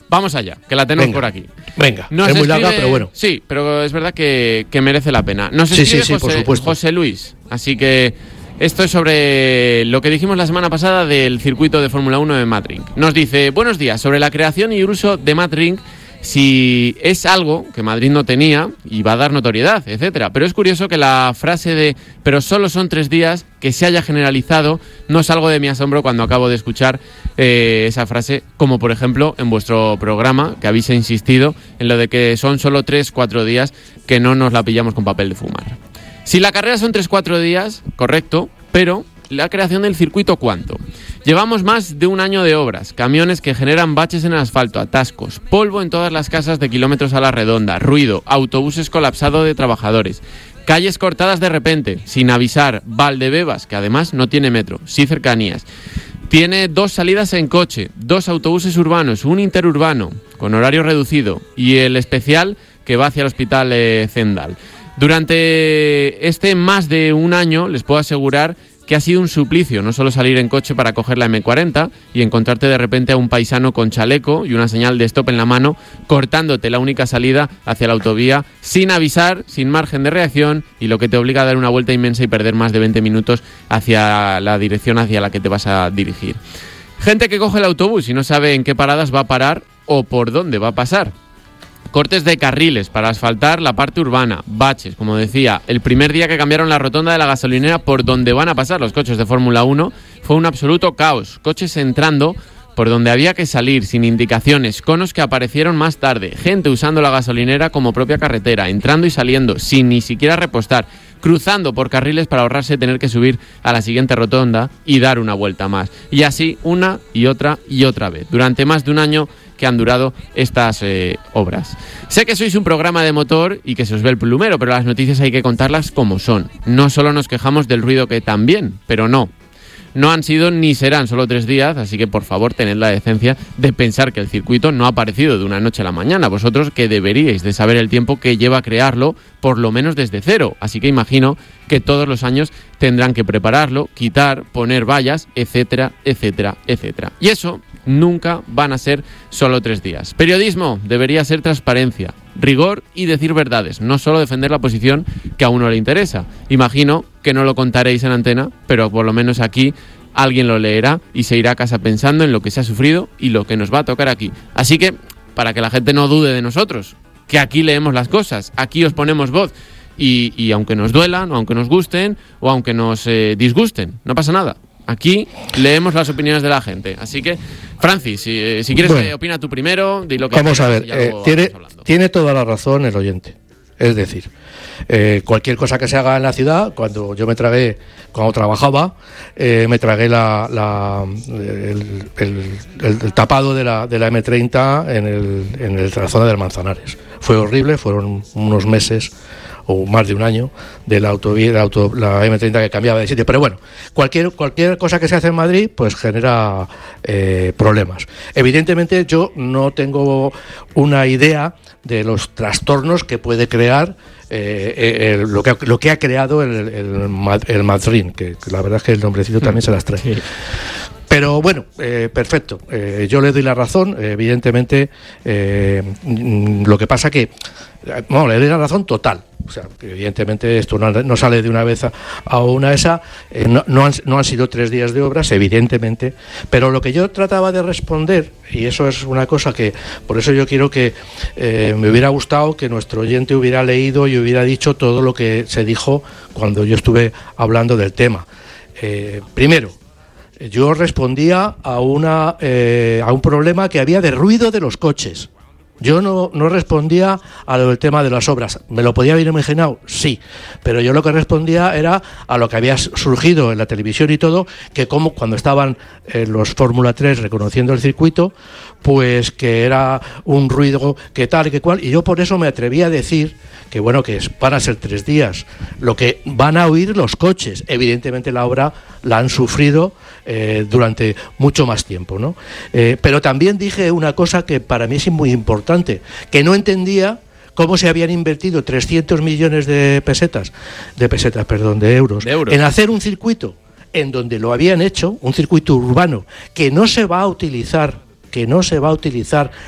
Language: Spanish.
vamos allá, que la tenemos por aquí. Venga, es muy larga, pero bueno. Sí, pero es verdad que merece la pena. Nos escribe por supuesto. José Luis, así que esto es sobre lo que dijimos la semana pasada del circuito de Fórmula 1 de Madrid. Nos dice, buenos días, sobre la creación y uso de Madrid, si es algo que Madrid no tenía y va a dar notoriedad, etcétera. Pero es curioso que la frase de pero solo son 3 días que se haya generalizado, no salgo de mi asombro cuando acabo de escuchar esa frase, como por ejemplo en vuestro programa, que habéis insistido en lo de que son solo 3-4 días que no nos la pillamos con papel de fumar. Si la carrera son 3-4 días, correcto, pero la creación del circuito, ¿cuánto? Llevamos más de un año de obras, camiones que generan baches en el asfalto, atascos, polvo en todas las casas de kilómetros a la redonda, ruido, autobuses colapsados de trabajadores, calles cortadas de repente, sin avisar, Valdebebas, que además no tiene metro, sí cercanías. Tiene 2 salidas en coche, 2 autobuses urbanos, un interurbano con horario reducido y el especial que va hacia el hospital Zendal. Durante este más de un año les puedo asegurar que ha sido un suplicio no solo salir en coche para coger la M40 y encontrarte de repente a un paisano con chaleco y una señal de stop en la mano cortándote la única salida hacia la autovía sin avisar, sin margen de reacción, y lo que te obliga a dar una vuelta inmensa y perder más de 20 minutos hacia la dirección hacia la que te vas a dirigir. Gente que coge el autobús y no sabe en qué paradas va a parar o por dónde va a pasar. Cortes de carriles para asfaltar la parte urbana, baches, como decía, el primer día que cambiaron la rotonda de la gasolinera por donde van a pasar los coches de Fórmula 1 fue un absoluto caos, coches entrando por donde había que salir sin indicaciones, conos que aparecieron más tarde, gente usando la gasolinera como propia carretera, entrando y saliendo sin ni siquiera repostar, cruzando por carriles para ahorrarse tener que subir a la siguiente rotonda y dar una vuelta más. Y así una y otra vez, durante más de un año que han durado estas obras. Sé que sois un programa de motor y que se os ve el plumero, pero las noticias hay que contarlas como son. No solo nos quejamos del ruido, que también, pero no han sido ni serán solo 3 días, así que por favor tened la decencia de pensar que el circuito no ha aparecido de una noche a la mañana. Vosotros que deberíais de saber el tiempo que lleva crearlo, por lo menos desde cero, así que imagino que todos los años tendrán que prepararlo, quitar, poner vallas, etcétera, etcétera, etcétera. Y eso nunca van a ser solo 3 días. Periodismo debería ser transparencia, rigor y decir verdades, no solo defender la posición que a uno le interesa. Imagino que no lo contaréis en antena, pero por lo menos aquí alguien lo leerá y se irá a casa pensando en lo que se ha sufrido y lo que nos va a tocar aquí. Así que, para que la gente no dude de nosotros, que aquí leemos las cosas, aquí os ponemos voz, y aunque nos duelan, o aunque nos gusten, o aunque nos disgusten, no pasa nada. Aquí leemos las opiniones de la gente. Así que, Francis, si quieres, opina tú primero. Di lo que vamos a ver, tiene toda la razón el oyente. Es decir, cualquier cosa que se haga en la ciudad, cuando trabajaba, me tragué el tapado de la M30 en la zona del Manzanares. Fue horrible, fueron unos meses o más de un año de la autovía, la M30 que cambiaba de sitio. Pero bueno, cualquier cosa que se hace en Madrid pues genera problemas. Evidentemente yo no tengo una idea de los trastornos que puede crear lo que ha creado el Madrid, que la verdad es que el nombrecito también se las trae. Sí. Pero bueno, perfecto. Yo le doy la razón. Evidentemente, lo que pasa que le doy la razón total. O sea, que evidentemente esto no sale de una vez a una esa. No han sido 3 días de obras, evidentemente. Pero lo que yo trataba de responder, y eso es una cosa que, por eso yo quiero que me hubiera gustado que nuestro oyente hubiera leído y hubiera dicho todo lo que se dijo cuando yo estuve hablando del tema. Primero, yo respondía a un problema que había de ruido de los coches. Yo no respondía a lo del tema de las obras. ¿Me lo podía haber imaginado? Sí. Pero yo lo que respondía era a lo que había surgido en la televisión y todo, que como cuando estaban los Fórmula 3 reconociendo el circuito, pues que era un ruido que tal y que cual. Y yo por eso me atreví a decir que bueno, que van a ser 3 días. Lo que van a oír los coches. Evidentemente la obra la han sufrido durante mucho más tiempo, ¿no? Pero también dije una cosa que para mí es muy importante, que no entendía cómo se habían invertido 300 millones de euros en hacer un circuito en donde lo habían hecho, un circuito urbano que no se va a utilizar